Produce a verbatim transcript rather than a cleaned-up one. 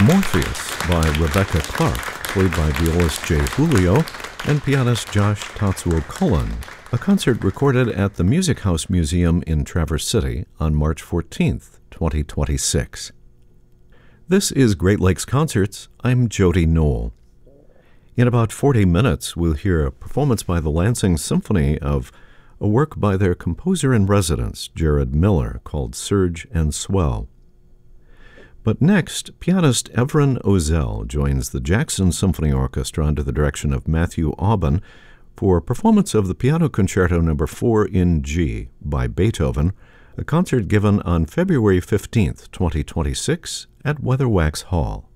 Morpheus by Rebecca Clark, played by violist Jay Julio and pianist Josh Tatsuo Cullen, a concert recorded at the Music House Museum in Traverse City on March fourteenth, twenty twenty-six. This is Great Lakes Concerts. I'm Jody Knoll. In about forty minutes, we'll hear a performance by the Lansing Symphony of a work by their composer-in-residence, Jared Miller, called Surge and Swell. But next, pianist Evren Ozell joins the Jackson Symphony Orchestra under the direction of Matthew Aubin for a performance of the Piano Concerto Number four in G by Beethoven, a concert given on February fifteenth, twenty twenty-six at Weatherwax Hall.